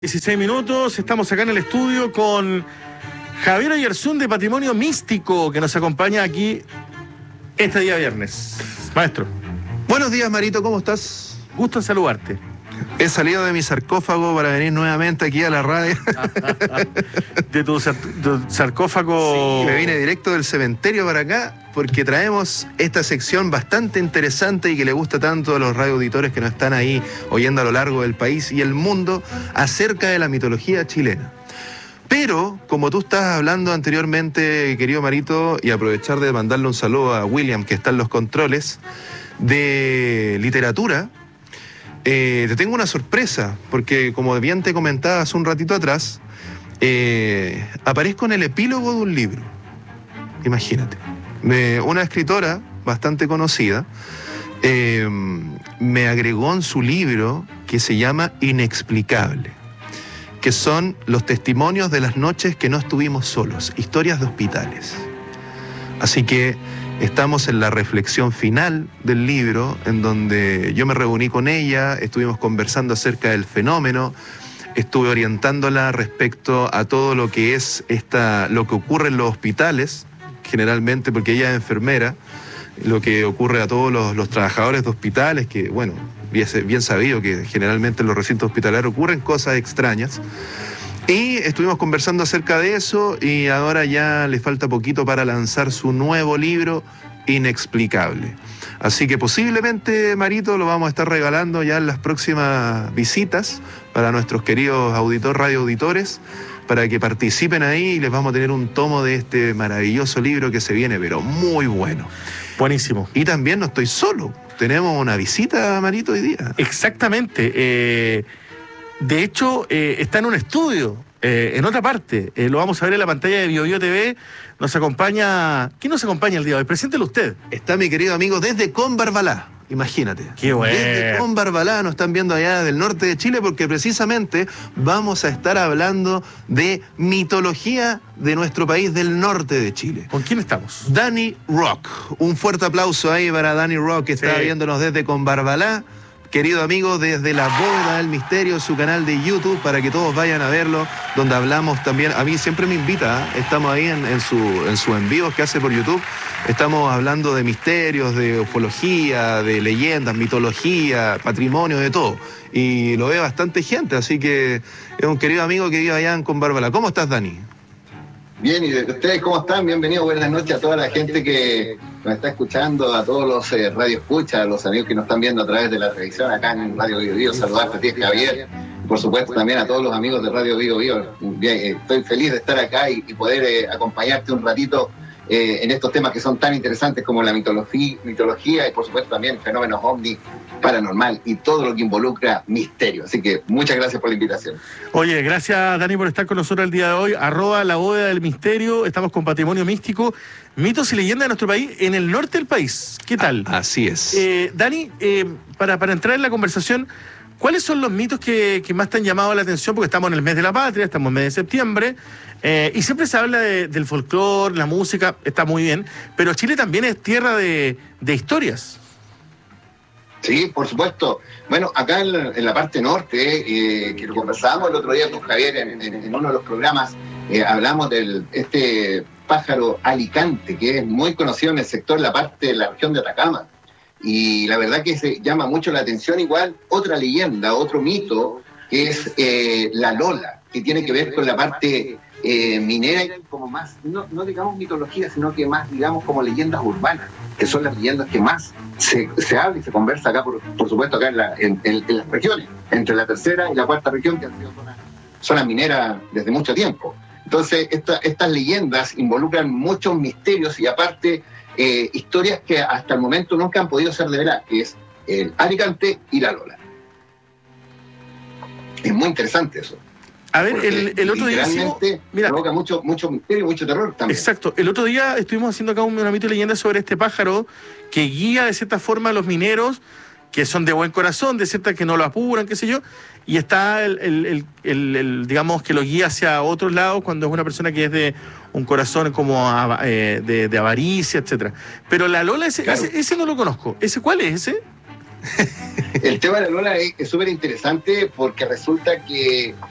16 minutos, estamos acá en el estudio con Javier Oyarzún de Patrimonio Místico, que nos acompaña aquí este día viernes. Maestro. Buenos días, Marito, ¿cómo estás? Gusto en saludarte. He salido de mi sarcófago para venir nuevamente aquí a la radio. De tu sarcófago. Sí, me vine directo del cementerio para acá porque traemos esta sección bastante interesante y que le gusta tanto a los radioauditores que nos están ahí oyendo a lo largo del país y el mundo acerca de la mitología chilena. Pero, como tú estabas hablando anteriormente, querido Marito, y aprovechar de mandarle un saludo a William, que está en los controles, de literatura, te tengo una sorpresa, porque como bien te comentaba hace un ratito atrás, aparezco en el epílogo de un libro, imagínate, de una escritora bastante conocida, me agregó en su libro que se llama Inexplicable, que son los testimonios de las noches que no estuvimos solos, historias de hospitales. Así que estamos en la reflexión final del libro, en donde yo me reuní con ella, estuvimos conversando acerca del fenómeno, estuve orientándola respecto a todo lo que es lo que ocurre en los hospitales, generalmente porque ella es enfermera, lo que ocurre a todos los trabajadores de hospitales, que bueno, bien sabido que generalmente en los recintos hospitalarios ocurren cosas extrañas. Y estuvimos conversando acerca de eso y ahora ya le falta poquito para lanzar su nuevo libro, Inexplicable. Así que posiblemente, Marito, lo vamos a estar regalando ya en las próximas visitas para nuestros queridos radioauditores, para que participen ahí y les vamos a tener un tomo de este maravilloso libro que se viene, pero muy bueno. Buenísimo. Y también no estoy solo, tenemos una visita, Marito, hoy día. Exactamente. De hecho, está en un estudio, en otra parte. Lo vamos a ver en la pantalla de BioBio TV. Nos acompaña... ¿Quién nos acompaña el día de hoy? Preséntelo usted. Está mi querido amigo desde Combarbalá, imagínate. ¡Qué bueno! Desde Combarbalá nos están viendo allá del norte de Chile porque precisamente vamos a estar hablando de mitología de nuestro país del norte de Chile. ¿Con quién estamos? Danny Rock. Un fuerte aplauso ahí para Danny Rock, que está viéndonos desde Combarbalá. Querido amigo, desde la Bóveda del Misterio, su canal de YouTube, para que todos vayan a verlo, donde hablamos también, a mí siempre me invita, estamos ahí en su envíos que hace por YouTube, estamos hablando de misterios, de ufología, de leyendas, mitología, patrimonio, de todo, y lo ve bastante gente, así que es un querido amigo que vive allá en Combarbalá. ¿Cómo estás, Dani? Bien, ¿y ustedes cómo están? Bienvenidos, buenas noches a toda la gente que nos está escuchando, a todos los radioescuchas, a los amigos que nos están viendo a través de la televisión acá en Radio BioBio. Saludarte a ti, Javier, y por supuesto también a todos los amigos de Radio BioBio. Bien, estoy feliz de estar acá y poder acompañarte un ratito en estos temas que son tan interesantes como la mitología y por supuesto también fenómenos ovni, paranormal y todo lo que involucra misterio. Así que muchas gracias por la invitación. Oye, gracias, Dani, por estar con nosotros el día de hoy. @la Bóveda del Misterio. Estamos con Patrimonio Místico, mitos y leyendas de nuestro país en el norte del país. ¿Qué tal? Así es. Dani, para entrar en la conversación, ¿cuáles son los mitos que más te han llamado la atención? Porque estamos en el mes de la patria, estamos en el mes de septiembre, y siempre se habla del folclore, la música, está muy bien, pero Chile también es tierra de historias. Sí, por supuesto. Bueno, acá en la parte norte, que lo conversábamos el otro día con Javier en uno de los programas, hablamos de este pájaro alicante, que es muy conocido en el sector, la parte de la región de Atacama. Y la verdad que se llama mucho la atención, igual otra leyenda, otro mito, que es la Lola, que tiene que ver con la parte minera, y como más, no digamos mitología, sino que más digamos como leyendas urbanas, que son las leyendas que más se habla y se conversa acá, por supuesto acá en las regiones, entre la tercera y la cuarta región, que han sido zonas mineras desde mucho tiempo. Entonces estas leyendas involucran muchos misterios y aparte historias que hasta el momento nunca han podido ser develadas, que es el Alicante y la Lola. Es muy interesante eso. A ver, el otro día... Mira, provoca mucho misterio, mucho terror también. Exacto. El otro día estuvimos haciendo acá una mito y leyenda sobre este pájaro que guía de cierta forma a los mineros, que son de buen corazón, de cierta que no lo apuran, qué sé yo, y está digamos, que lo guía hacia otros lados cuando es una persona que es de un corazón como de avaricia, etcétera. Pero la Lola, ese no lo conozco. ¿Ese cuál es ese? El tema de la Lola es súper interesante porque resulta que